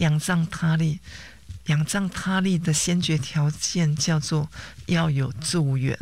仰仗他力。仰仗他力的先决条件叫做要有助缘，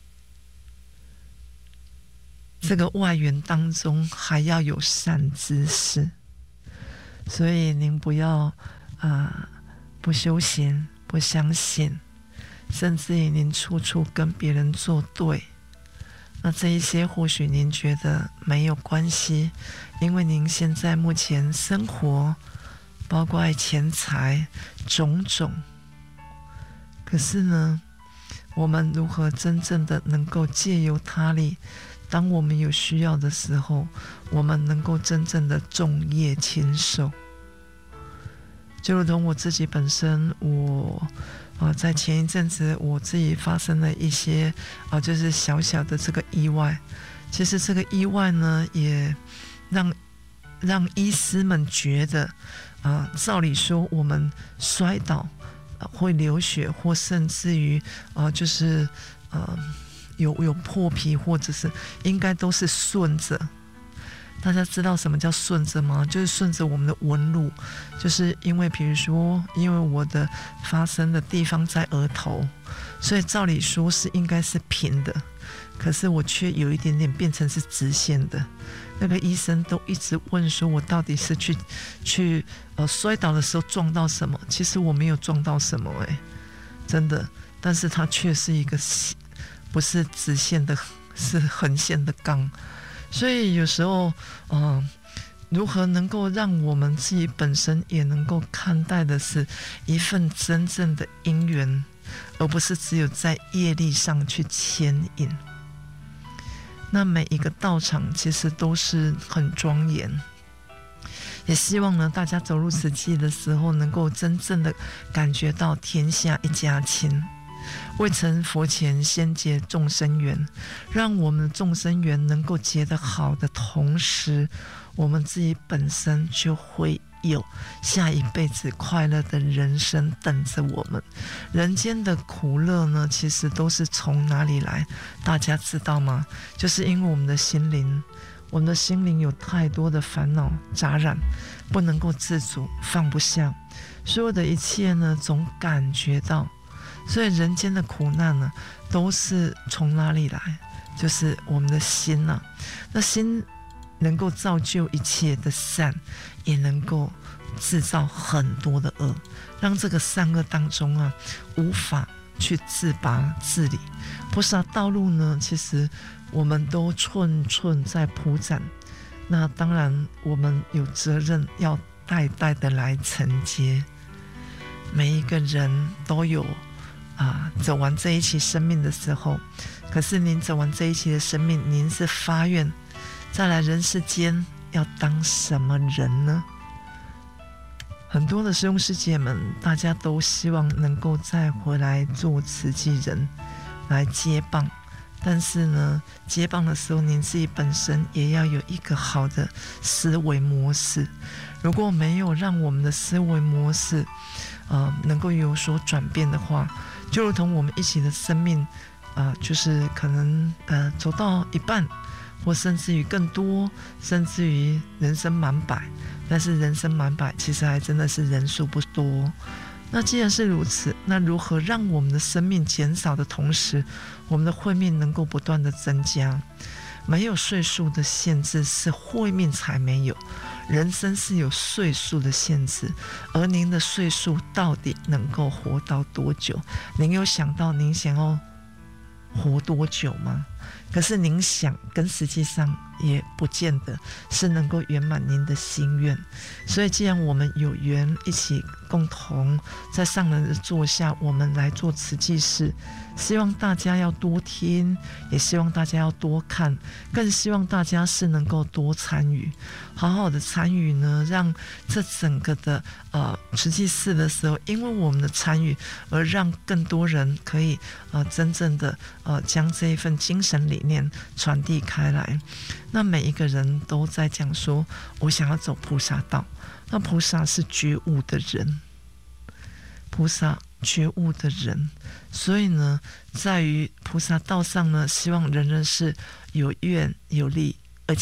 这个外缘当中还要有善知识。所以您不要不修行，不相信，甚至于您处处跟别人作对，那这一些或许您觉得没有关系，因为您现在目前生活包括钱财种种，可是呢，我们如何真正的能够借由他力，当我们有需要的时候，我们能够真正的众业亲受。就如同我自己本身，我在前一阵子我自己发生了一些就是小小的这个意外。其实这个意外呢，也让医师们觉得照理说我们摔倒会流血，或甚至于就是有破皮，或者是应该都是顺着。大家知道什么叫顺着吗？就是顺着我们的纹路，就是因为比如说因为我的发生的地方在额头，所以照理说是应该是平的，可是我却有一点点变成是直线的。那个医生都一直问说我到底是去摔倒的时候撞到什么，其实我没有撞到什么真的，但是它却是一个不是直线的，是横线的钢。所以有时候如何能够让我们自己本身也能够看待的是一份真正的因缘，而不是只有在业力上去牵引。那每一个道场其实都是很庄严，也希望呢大家走入此际的时候，能够真正的感觉到天下一家亲。未成佛前先结众生缘，让我们的众生缘能够结得好的同时，我们自己本身就会有下一辈子快乐的人生等着我们。人间的苦乐呢，其实都是从哪里来？大家知道吗？就是因为我们的心灵有太多的烦恼杂染，不能够自主，放不下，所有的一切呢，总感觉到。所以人间的苦难呢，都是从哪里来？就是我们的心那心能够造就一切的善，也能够制造很多的恶，让这个善恶当中无法去自拔自理。菩萨道路呢，其实我们都寸寸在铺展，那当然我们有责任要代代的来承接。每一个人都有走完这一期生命的时候，可是您走完这一期的生命，您是发愿再来人世间要当什么人呢？很多的师兄师姐们，大家都希望能够再回来做慈济人，来接棒。但是呢，接棒的时候，您自己本身也要有一个好的思维模式。如果没有让我们的思维模式能够有所转变的话，就如同我们一起的生命就是可能走到一半，或甚至于更多，甚至于人生满百。但是人生满百其实还真的是人数不多。那既然是如此，那如何让我们的生命减少的同时，我们的慧命能够不断的增加？没有岁数的限制，是慧命才没有。人生是有岁数的限制，而您的岁数到底能够活到多久？您有想到您想要活多久吗？可是您想跟实际上也不见得是能够圆满您的心愿。所以既然我们有缘一起共同在上人的座下，我们来做慈济事，希望大家要多听，也希望大家要多看，更希望大家是能够多参与，好好的参与呢，让这整个的慈济事的时候，因为我们的参与而让更多人可以真正的将这一份精神理念传递开来。那每一个人都在讲说我想要走菩萨道，那菩萨是觉悟的人，菩萨觉悟的人，所以呢在于菩萨道上呢，希望人人是有愿有力，而且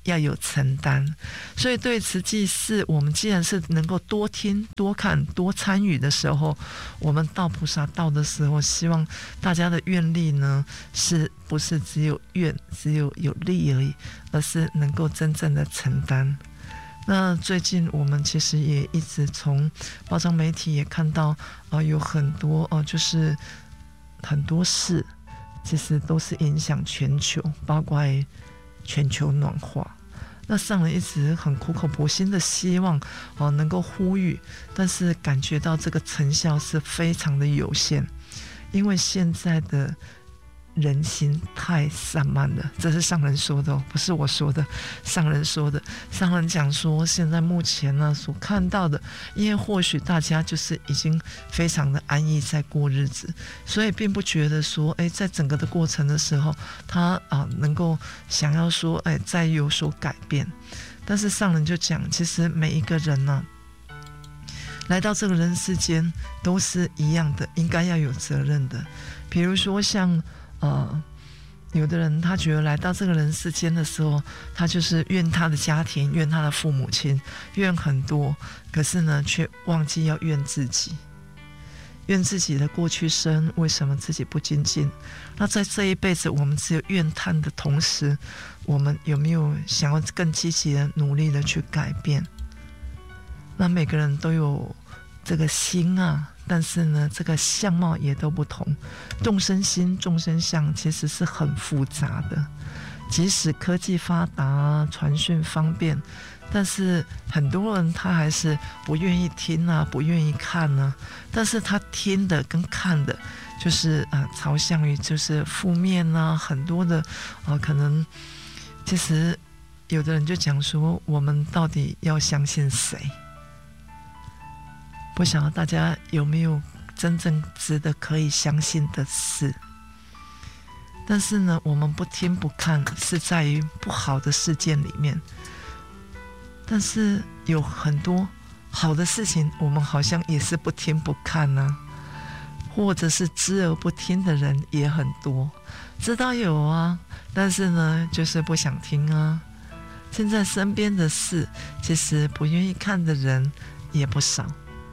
要有承担。所以对慈济寺，我们既然是能够多听多看多参与的时候，我们到菩萨道的时候，希望大家的愿力呢，是不是只有愿只有力而已，而是能够真正的承担。那最近我们其实也一直从报章媒体也看到有很多就是很多事其实都是影响全球，包括全球暖化。那上人一直很苦口婆心的希望能够呼吁，但是感觉到这个成效是非常的有限，因为现在的人心太散漫了，这是上人说的不是我说的，上人说的。上人讲说，现在目前呢所看到的，因为或许大家就是已经非常的安逸在过日子，所以并不觉得说在整个的过程的时候，他能够想要说再有所改变。但是上人就讲，其实每一个人呢来到这个人世间都是一样的，应该要有责任的。比如说像有的人他觉得来到这个人世间的时候，他就是怨他的家庭，怨他的父母亲，怨很多，可是呢却忘记要怨自己，怨自己的过去生为什么自己不精进。那在这一辈子我们只有怨叹的同时，我们有没有想要更积极的努力的去改变？那每个人都有这个心但是呢这个相貌也都不同，众生心众生相其实是很复杂的。即使科技发达传讯方便，但是很多人他还是不愿意听不愿意看但是他听的跟看的就是朝向于就是负面很多的可能其实有的人就讲说，我们到底要相信谁？不晓得大家有没有真正值得可以相信的事。但是呢我们不听不看是在于不好的事件里面，但是有很多好的事情我们好像也是不听不看或者是知而不听的人也很多，知道有但是呢就是不想听现在身边的事其实不愿意看的人也不少。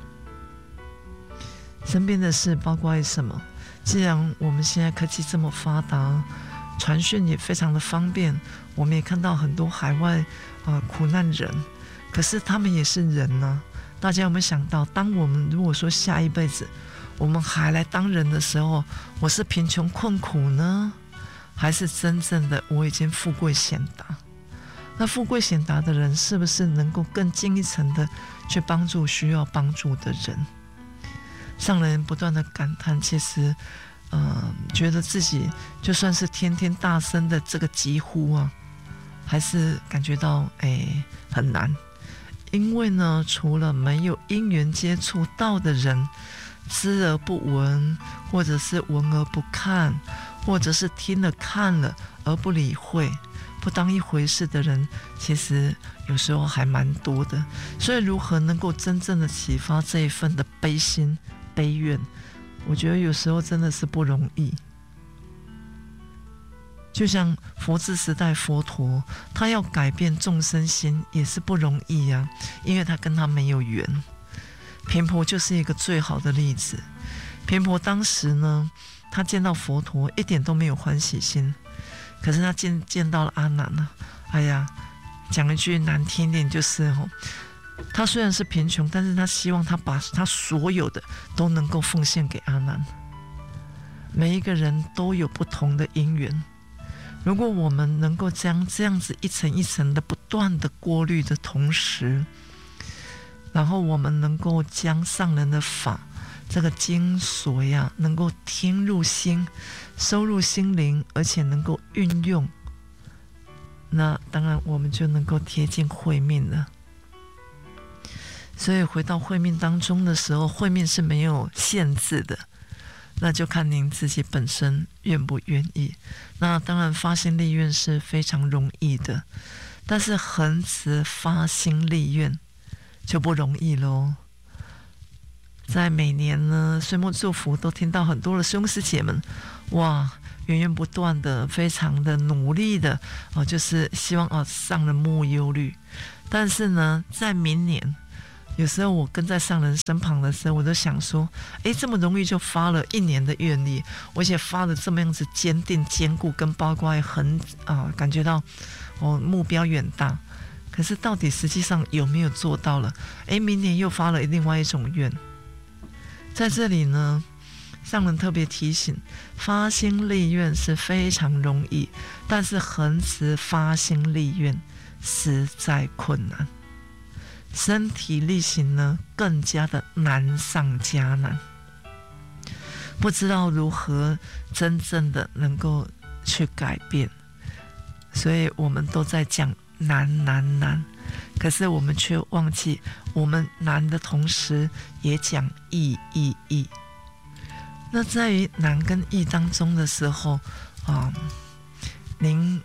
身边的事包括什么？既然我们现在科技这么发达，传讯也非常的方便，我们也看到很多海外苦难人，可是他们也是人大家有没有想到，当我们如果说下一辈子我们还来当人的时候，我是贫穷困苦呢，还是真正的我已经富贵显达？那富贵显达的人是不是能够更进一层的去帮助需要帮助的人？上人不断的感叹，其实觉得自己就算是天天大声的这个疾呼还是感觉到很难。因为呢除了没有因缘接触到的人，知而不闻，或者是闻而不看，或者是听了看了而不理会，不当一回事的人，其实有时候还蛮多的。所以如何能够真正的启发这一份的悲心悲怨，我觉得有时候真的是不容易。就像佛治时代佛陀，他要改变众生心也是不容易因为他跟他没有缘。频婆就是一个最好的例子。频婆当时呢，他见到佛陀一点都没有欢喜心，可是他见到了阿难讲一句难听一点，就是他虽然是贫穷，但是他希望他把他所有的都能够奉献给阿难。每一个人都有不同的因缘，如果我们能够这样子一层一层的不断的过滤的同时，然后我们能够将上人的法这个精髓能够听入心，收入心灵，而且能够运用，那当然我们就能够贴近慧命了。所以回到慧命当中的时候，慧命是没有限制的，那就看您自己本身愿不愿意。那当然发心立愿是非常容易的，但是恒持发心立愿就不容易咯。 在每年呢岁末祝福都听到很多的兄师姐们，哇，源源不断的非常的努力的就是希望上人莫忧虑。但是呢在明年有时候我跟在上人身旁的时候，我都想说这么容易就发了1年的愿力，而且发的这么样子坚定坚固，跟包括很感觉到目标远大，可是到底实际上有没有做到了？明年又发了另外一种愿。在这里呢上人特别提醒，发心立愿是非常容易，但是恒持发心立愿实在困难，身体力行呢更加的难上加难，不知道如何真正的能够去改变。所以我们都在讲难难难，可是我们却忘记我们难的同时也讲易易易。那在于难跟易当中的时候您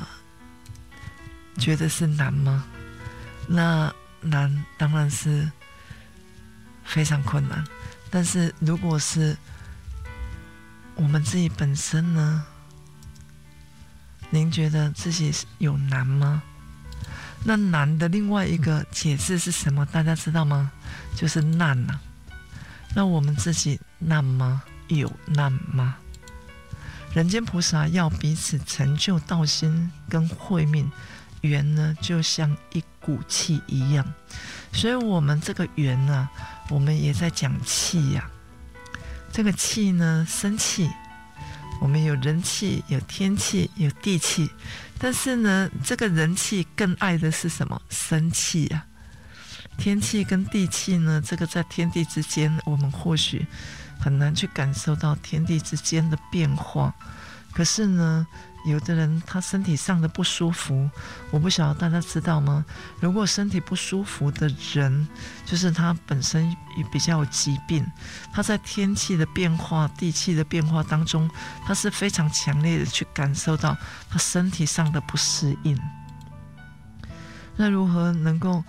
觉得是难吗？那难当然是非常困难，但是如果是我们自己本身呢，您觉得自己有难吗？那难的另外一个解释是什么？大家知道吗？就是难啊。那我们自己难吗？有难吗？人间菩萨要彼此成就道心跟慧命，缘呢就像一股气一样，所以我们这个缘啊，我们也在讲气呀。这个气呢，生气，我们有人气，有天气，有地气，但是呢，这个人气更爱的是什么？生气啊。天气跟地气呢，这个在天地之间，我们或许很难去感受到天地之间的变化。可是呢，有的人他身体上的不舒服，我不晓得大家知道吗？如果身体不舒服的人，就是他本身也比较有疾病，他在天气的变化、地气的变化当中，他是非常强烈的去感受到他身体上的不适应。那如何能够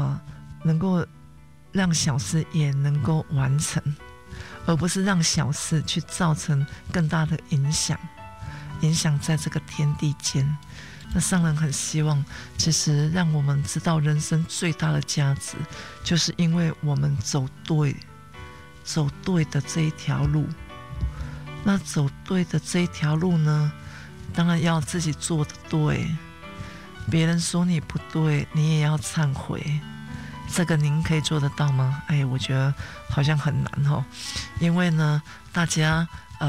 让小事也能够完成，而不是让小事去造成更大的影响在这个天地间。那上人很希望其实让我们知道人生最大的价值，就是因为我们走对的这一条路。那走对的这一条路呢，当然要自己做的对，别人说你不对，你也要忏悔。这个您可以做得到吗？我觉得好像很难因为呢大家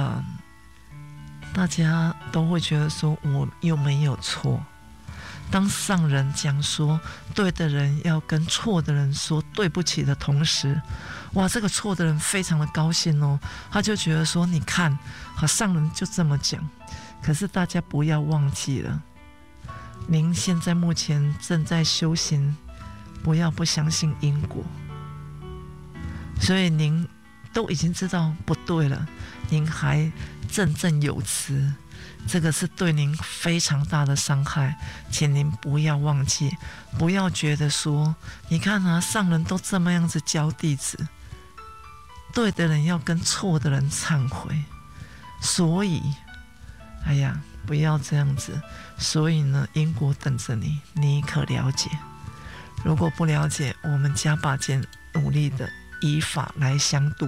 都会觉得说我又没有错。当上人讲说对的人要跟错的人说对不起的同时，哇，这个错的人非常的高兴他就觉得说你看上人就这么讲。可是大家不要忘记了，您现在目前正在修行，不要不相信因果。所以您都已经知道不对了，您还振有词，这个是对您非常大的伤害。请您不要忘记，不要觉得说你看上人都这么样子教弟子，对的人要跟错的人忏悔，所以不要这样子。所以呢，因果等着你，你可了解？如果不了解，我们加把劲努力的以法来相度，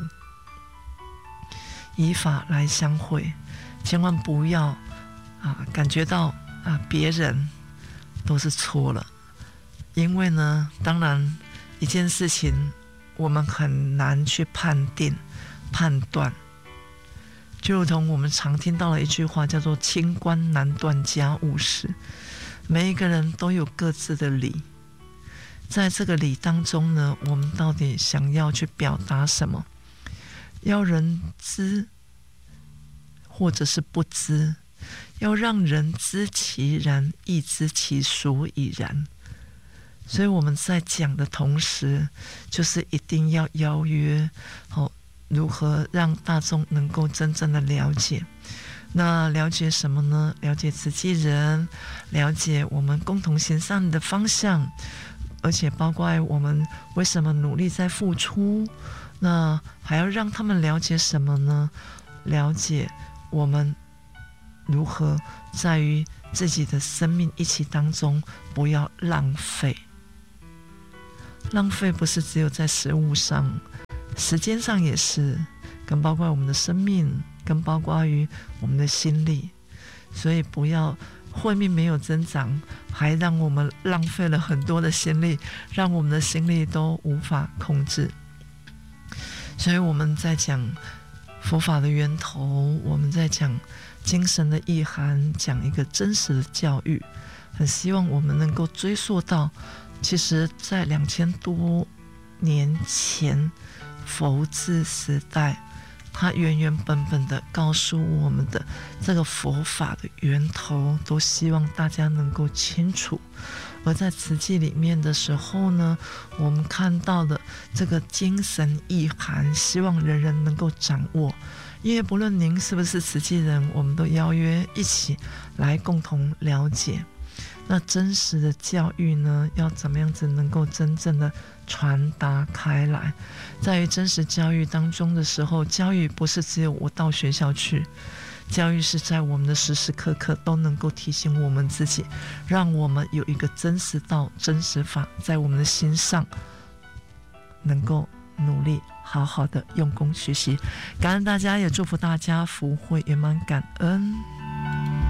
以法来相会。千万不要感觉到别人都是错了。因为呢，当然一件事情我们很难去判断，就如同我们常听到的一句话叫做清官难断家务事。每一个人都有各自的理，在这个理当中呢，我们到底想要去表达什么？要人知或者是不知，要让人知其然，亦知其所以然。所以我们在讲的同时，就是一定要邀约如何让大众能够真正的了解。那了解什么呢？了解慈济人，了解我们共同行善的方向， 而且包括我们为什么努力在付出，那还要让他们了解什么呢？了解我们如何在于自己的生命一起当中不要浪费。浪费不是只有在食物上，时间上也是，更包括我们的生命，更包括于我们的心力。所以不要慧命没有增长，还让我们浪费了很多的心力，让我们的心力都无法控制。所以我们在讲佛法的源头，我们在讲精神的意涵，讲一个真实的教育，很希望我们能够追溯到，其实在2000多年前佛治时代，它原原本本的告诉我们的这个佛法的源头，都希望大家能够清楚。而在慈济里面的时候呢，我们看到的这个精神意涵，希望人人能够掌握。因为不论您是不是慈济人，我们都邀约一起来共同了解。那真实的教育呢，要怎么样子能够真正的传达开来？在于真实教育当中的时候，教育不是只有我到学校去，教育是在我们的时时刻刻都能够提醒我们自己，让我们有一个真实道、真实法在我们的心上，能够努力好好的用功学习。感恩大家，也祝福大家福慧圆满，感恩。